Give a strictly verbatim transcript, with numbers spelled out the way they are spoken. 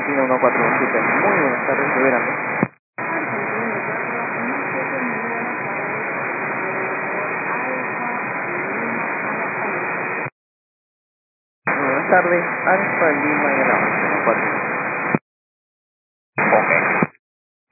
Argentina uno cuatro siete. Muy buenas tardes, de verano. Muy buenas tardes, Alfa Lima y Alfa uno cuatro.